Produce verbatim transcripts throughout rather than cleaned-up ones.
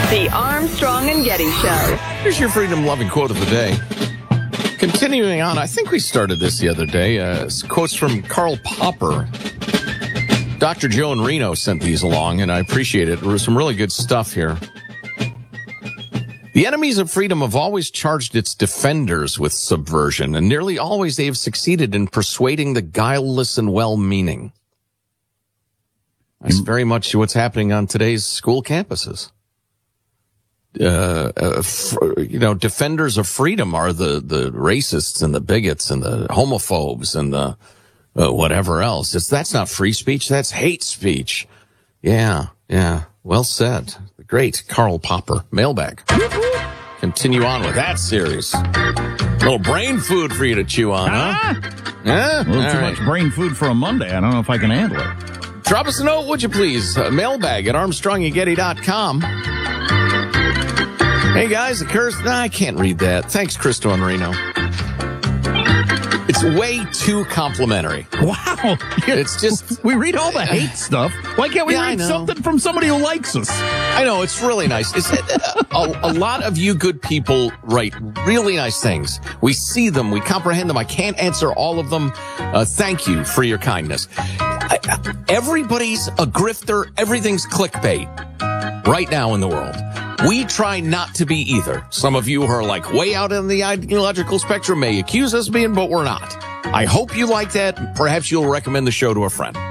The Armstrong and Getty Show. Here's your freedom-loving quote of the day. Continuing on, I think we started this the other day. Uh, quotes from Karl Popper. Doctor Joe in Reno sent these along, and I appreciate it. There was some really good stuff here. The enemies of freedom have always charged its defenders with subversion, and nearly always they have succeeded in persuading the guileless and well-meaning. That's very much what's happening on today's school campuses. Uh, uh fr- you know, defenders of freedom are the, the racists and the bigots and the homophobes and the uh, whatever else. It's, that's not free speech. That's hate speech. Yeah, yeah. Well said. The great Karl Popper. Mailbag. Continue on with that series. A little brain food for you to chew on, huh? Ah, Yeah? a little All too right. much brain food for a Monday. I don't know if I can handle it. Drop us a note, would you please? Uh, mailbag at armstrong and getty dot com. Hey, guys, the curse... Nah, I can't read that. Thanks, Cristo and Reno. It's way too complimentary. Wow. It's just... We read all the hate stuff. Why can't we Yeah, I read know. something from somebody who likes us? I know, it's really nice. It's, a, a, a lot of you good people write really nice things. We see them. We comprehend them. I can't answer all of them. Uh, thank you for your kindness. I, I, everybody's a grifter. Everything's clickbait right now in the world. We try not to be either. Some of you who are like way out in the ideological spectrum may accuse us of being, but we're not. I hope you like that. Perhaps you'll recommend the show to a friend.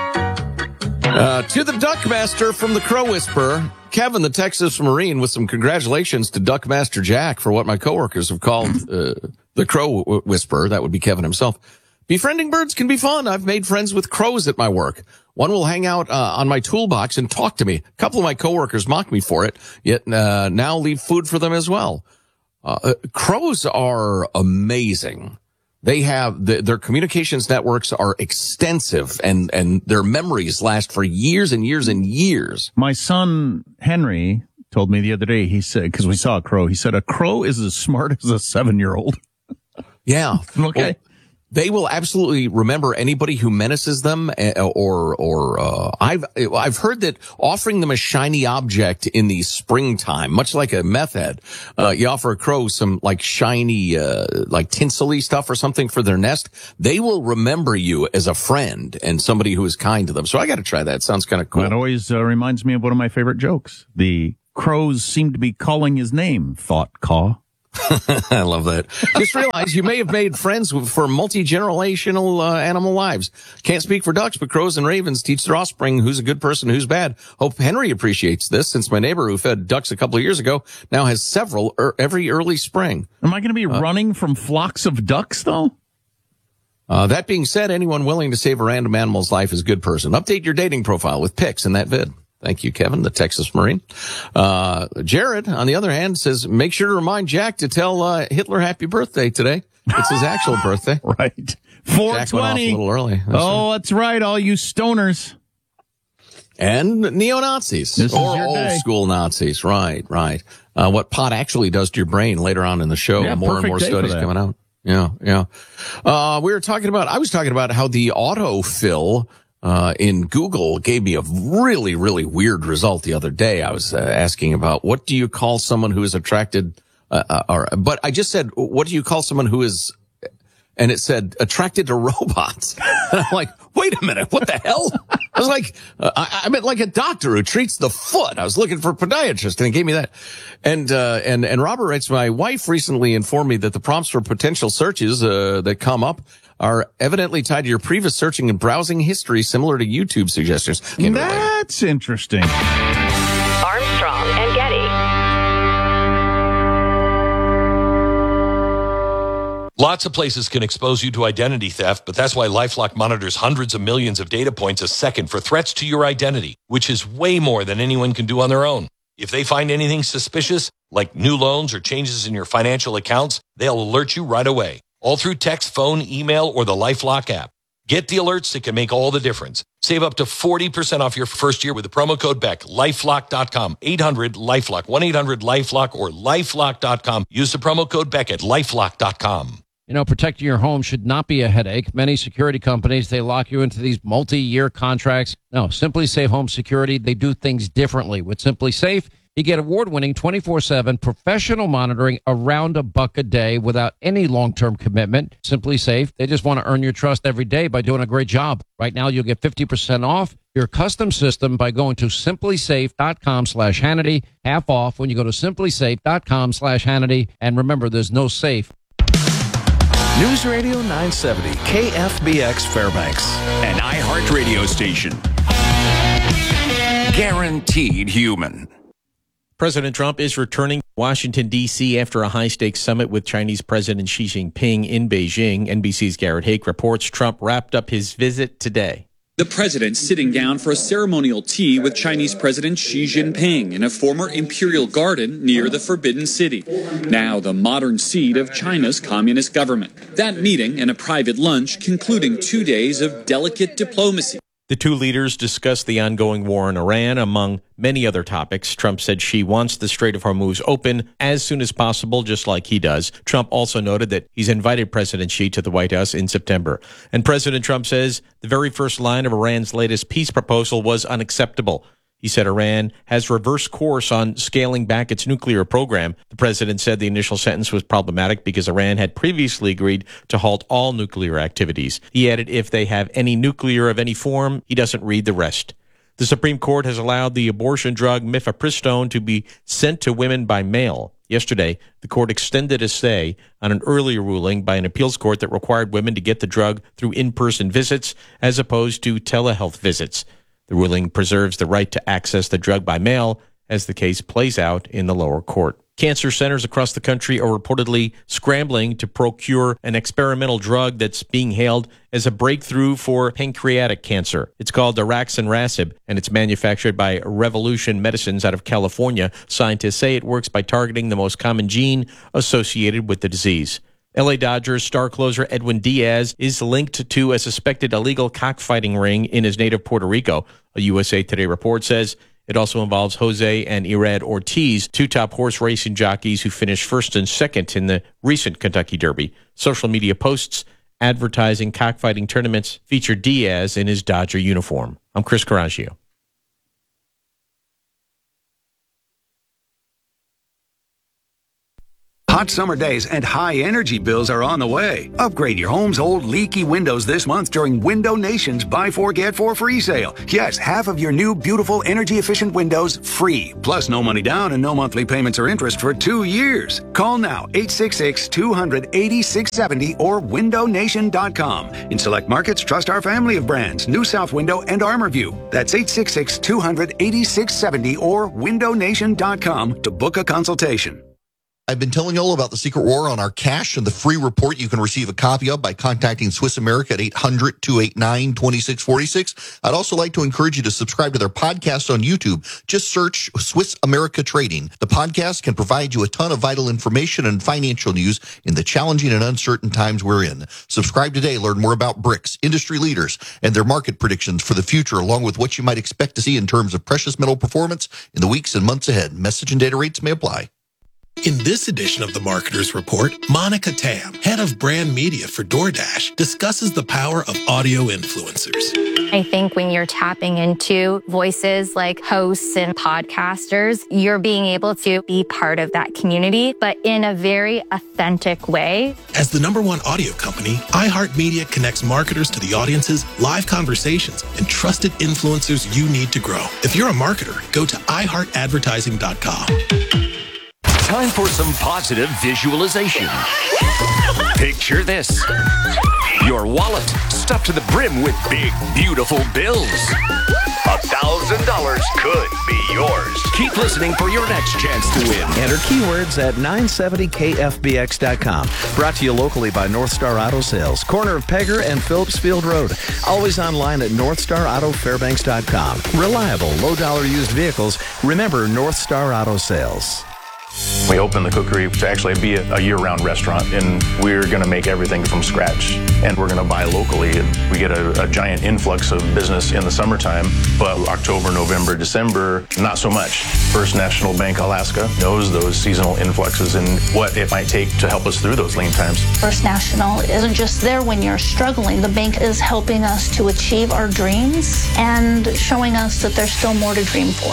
Uh, to the Duckmaster from the Crow Whisperer, Kevin, the Texas Marine, with some congratulations to Duckmaster Jack for what my coworkers have called uh, the Crow Whisperer. That would be Kevin himself. Befriending birds can be fun. I've made friends with crows at my work. One will hang out uh, on my toolbox and talk to me. A couple of my coworkers mock me for it, yet uh, now leave food for them as well. Uh, crows are amazing. They have the, their communications networks are extensive, and and their memories last for years and years and years. My son, Henry, told me the other day, he said, because we saw a crow, he said, a crow is as smart as a seven-year-old. Yeah. Okay. Well, they will absolutely remember anybody who menaces them, or, or, uh, I've, I've heard that offering them a shiny object in the springtime, much like a meth head, uh, you offer a crow some like shiny, uh, like tinsely stuff or something for their nest. They will remember you as a friend and somebody who is kind to them. So I got to try that. Sounds kind of cool. That always uh, reminds me of one of my favorite jokes. The crows seem to be calling his name, thought Caw. I love that. Just realize you may have made friends with, for multi-generational uh, animal lives. Can't speak for ducks, but crows and ravens teach their offspring who's a good person, who's bad. Hope Henry appreciates this, since my neighbor who fed ducks a couple of years ago now has several er, every early spring. Am I going to be uh, running from flocks of ducks, though? Uh, that being said, anyone willing to save a random animal's life is a good person. Update your dating profile with pics in that vid. Thank you, Kevin, the Texas Marine. Uh, Jared, on the other hand, says, make sure to remind Jack to tell uh, Hitler happy birthday today. It's his actual birthday. Right. four twenty. Jack went off a little early. That's oh, right. That's right, all you stoners. And neo-Nazis. This is or your day. old-school Nazis. Right, right. Uh, what pot actually does to your brain later on in the show. Yeah, more and perfect more day for studies that. coming out. Yeah, yeah. Uh, we were talking about, I was talking about how the autofill Uh, in Google gave me a really, really weird result the other day. I was uh, asking about what do you call someone who is attracted, uh, uh, or, but I just said, what do you call someone who is, and it said attracted to robots. And I'm like, wait a minute, what the hell? I was like, uh, I, I meant like a doctor who treats the foot. I was looking for a podiatrist and it gave me that. And, uh, and, and Robert writes, my wife recently informed me that the prompts for potential searches, uh, that come up are evidently tied to your previous searching and browsing history, similar to YouTube suggestions. That's interesting. Armstrong and Getty. Lots of places can expose you to identity theft, but that's why LifeLock monitors hundreds of millions of data points a second for threats to your identity, which is way more than anyone can do on their own. If they find anything suspicious, like new loans or changes in your financial accounts, they'll alert you right away. All through text, phone, email, or the LifeLock app. Get the alerts that can make all the difference. Save up to forty percent off your first year with the promo code B E C. LifeLock dot com. eight hundred LifeLock. one eight hundred LifeLock or LifeLock dot com. Use the promo code B E C at LifeLock dot com. You know, protecting your home should not be a headache. Many security companies, they lock you into these multi-year contracts. No, Simply Safe Home Security, they do things differently. With Simply Safe, You get award-winning twenty-four seven professional monitoring around a buck a day without any long-term commitment. Simply Safe, they just want to earn your trust every day by doing a great job. Right now, you'll get fifty percent off your custom system by going to simplysafe.com slash Hannity. Half off when you go to simplysafe.com slash Hannity. And remember, there's no safe. News Radio nine seventy, K F B X Fairbanks, an iHeart radio station. Guaranteed human. President Trump is returning to Washington, D C after a high-stakes summit with Chinese President Xi Jinping in Beijing. N B C's Garrett Hake reports Trump wrapped up his visit today. The president sitting down for a ceremonial tea with Chinese President Xi Jinping in a former imperial garden near the Forbidden City, now the modern seat of China's communist government. That meeting and a private lunch concluding two days of delicate diplomacy. The two leaders discussed the ongoing war in Iran, among many other topics. Trump said Xi wants the Strait of Hormuz open as soon as possible, just like he does. Trump also noted that he's invited President Xi to the White House in September. And President Trump says the very first line of Iran's latest peace proposal was unacceptable. He said Iran has reversed course on scaling back its nuclear program. The president said the initial sentence was problematic because Iran had previously agreed to halt all nuclear activities. He added if they have any nuclear of any form, he doesn't read the rest. The Supreme Court has allowed the abortion drug mifepristone to be sent to women by mail. Yesterday, the court extended a stay on an earlier ruling by an appeals court that required women to get the drug through in-person visits as opposed to telehealth visits. The ruling preserves the right to access the drug by mail as the case plays out in the lower court. Cancer centers across the country are reportedly scrambling to procure an experimental drug that's being hailed as a breakthrough for pancreatic cancer. It's called daraxonrasib, and it's manufactured by Revolution Medicines out of California. Scientists say it works by targeting the most common gene associated with the disease. L A Dodgers star closer Edwin Diaz is linked to a suspected illegal cockfighting ring in his native Puerto Rico. A U S A Today report says it also involves Jose and Irad Ortiz, two top horse racing jockeys who finished first and second in the recent Kentucky Derby. Social media posts advertising cockfighting tournaments feature Diaz in his Dodger uniform. I'm Chris Coraggio. Hot summer days and high energy bills are on the way. Upgrade your home's old leaky windows this month during Window Nation's Buy Four Get Four free sale. Yes, half of your new beautiful energy efficient windows free. Plus no money down and no monthly payments or interest for two years. Call now eight six six, two hundred, eighty-six seventy or window nation dot com. In select markets, trust our family of brands, New South Window and ArmorView. That's eight six six, two hundred, eighty-six seventy or window nation dot com to book a consultation. I've been telling you all about the Secret War on our cash and the free report you can receive a copy of by contacting Swiss America at eight hundred, two eight nine, two six four six. I'd also like to encourage you to subscribe to their podcast on YouTube. Just search Swiss America Trading. The podcast can provide you a ton of vital information and financial news in the challenging and uncertain times we're in. Subscribe today. Learn more about BRICS, industry leaders, and their market predictions for the future, along with what you might expect to see in terms of precious metal performance in the weeks and months ahead. Message and data rates may apply. In this edition of the Marketer's Report, Monica Tam, head of brand media for DoorDash, discusses the power of audio influencers. I think when you're tapping into voices like hosts and podcasters, you're being able to be part of that community, but in a very authentic way. As the number one audio company, iHeartMedia connects marketers to the audiences, live conversations, and trusted influencers you need to grow. If you're a marketer, go to i heart advertising dot com. Time for some positive visualization. Picture this. Your wallet stuffed to the brim with big, beautiful bills. A thousand dollars could be yours. Keep listening for your next chance to win. Enter keywords at nine seventy K F B X dot com. Brought to you locally by North Star Auto Sales, corner of Pegger and Phillips Field Road. Always online at north star auto fairbanks dot com. Reliable, low-dollar used vehicles. Remember North Star Auto Sales. We opened the cookery to actually be a year-round restaurant, and we're going to make everything from scratch. And we're going to buy locally. And we get a, a giant influx of business in the summertime, but October, November, December, not so much. First National Bank Alaska knows those seasonal influxes and what it might take to help us through those lean times. First National isn't just there when you're struggling. The bank is helping us to achieve our dreams and showing us that there's still more to dream for.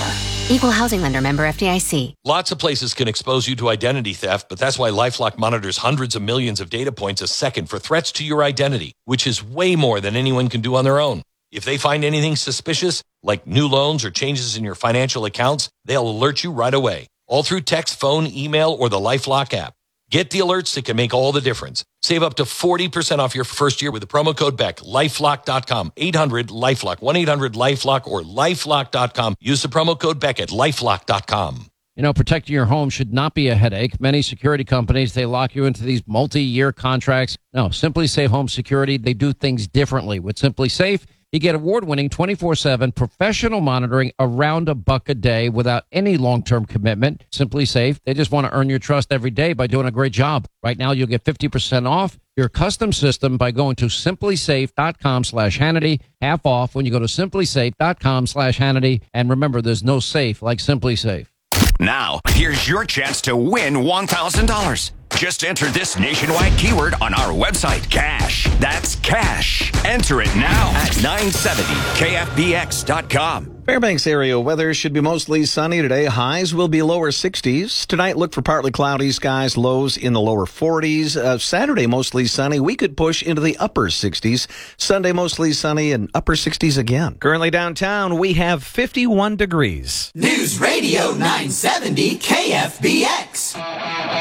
Equal housing lender, member F D I C. Lots of places can expose you to identity theft, but that's why LifeLock monitors hundreds of millions of data points a second for threats to your identity, which is way more than anyone can do on their own. If they find anything suspicious, like new loans or changes in your financial accounts, they'll alert you right away, all through text, phone, email, or the LifeLock app. Get the alerts that can make all the difference. Save up to forty percent off your first year with the promo code Beck. LifeLock dot com, eight hundred LifeLock, one eight hundred LifeLock, or LifeLock dot com. Use the promo code Beck at LifeLock dot com. You know, protecting your home should not be a headache. Many security companies, they lock you into these multi-year contracts. No, Simply Safe Home Security, they do things differently. With Simply Safe, you get award-winning twenty-four seven professional monitoring around a buck a day without any long-term commitment. Simply Safe, they just want to earn your trust every day by doing a great job. Right now, you'll get fifty percent off your custom system by going to simply safe dot com slash Hannity. Half off when you go to simply safe dot com slash Hannity. And remember, there's no safe like Simply Safe. Now, here's your chance to win one thousand dollars. Just enter this nationwide keyword on our website, cash. That's cash. Enter it now at nine seventy K F B X dot com. Fairbanks area weather should be mostly sunny today. Highs will be lower sixties. Tonight, look for partly cloudy skies, lows in the lower forties. Uh, Saturday, mostly sunny. We could push into the upper sixties. Sunday, mostly sunny and upper sixties again. Currently downtown, we have fifty-one degrees. News Radio nine seventy K F B X.